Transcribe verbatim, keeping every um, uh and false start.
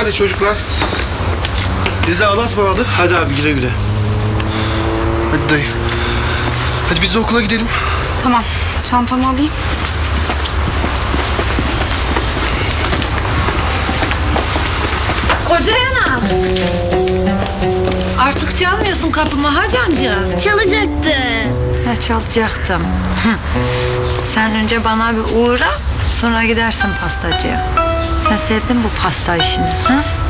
Hadi çocuklar. Biz de Allah'a ısmarladık. Hadi abi güle güle. Hadi dayı. Hadi biz de okula gidelim. Tamam. Çantamı alayım. Koca yana. Artık çalmıyorsun kapımı ha Cancığım. Çalacaktı. Ne çalacaktım. Hı. Sen önce bana bir uğra, sonra gidersin pastacıya. Sen sevdin bu pasta işini. Ha?